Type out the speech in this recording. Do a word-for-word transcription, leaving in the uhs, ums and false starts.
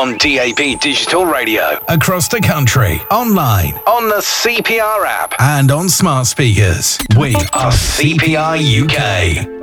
On D A B Digital Radio. Across the country. Online. On the C P R app. And on smart speakers. We are C P R U K.